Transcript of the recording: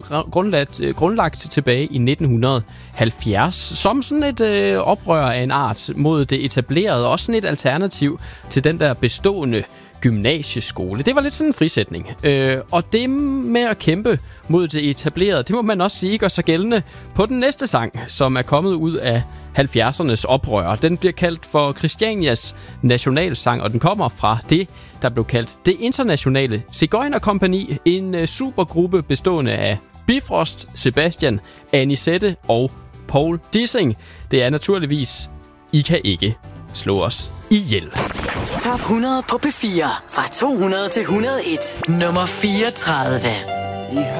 grundlagt tilbage i 1970 som sådan et oprør af en art mod det etablerede, og også sådan et alternativ til den der bestående gymnasieskole. Det var lidt sådan en frisætning. Og det med at kæmpe mod det etablerede, det må man også sige gør sig gældende på den næste sang, som er kommet ud af 70'ernes oprør. Den bliver kaldt for Christianias nationalsang, og den kommer fra det, der blev kaldt Det Internationale Sigøjnerkompagni, en supergruppe bestående af Bifrost, Sebastian, Anisette og Paul Dissing. Det er naturligvis I kan ikke slå os ihjel. Top 100 på P4 fra 200 til 101. Nummer 34.